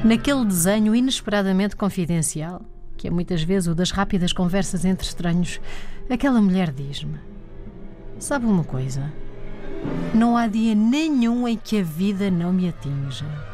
Naquele desenho inesperadamente confidencial, que é muitas vezes o das rápidas conversas entre estranhos, aquela mulher diz-me: sabe uma coisa? Não há dia nenhum em que a vida não me atinja.